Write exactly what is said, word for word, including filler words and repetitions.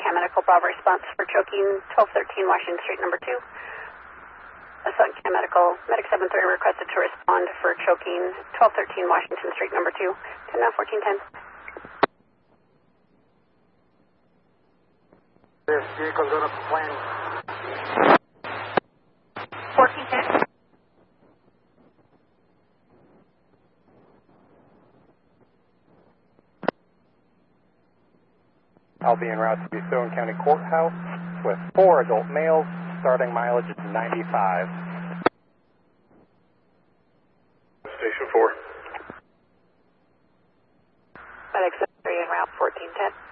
Cam Medical Bravo response for choking, twelve thirteen Washington Street, number two. Assault Cam Medical, Medic seven thirty requested to respond for choking, twelve thirteen Washington Street, number two. ten now, fourteen ten. This vehicle's going up to plan. fourteen ten. I'll be en route to Stone County Courthouse with four adult males, starting mileage is ninety-five. Station four. Medic seven three en route, fourteen ten.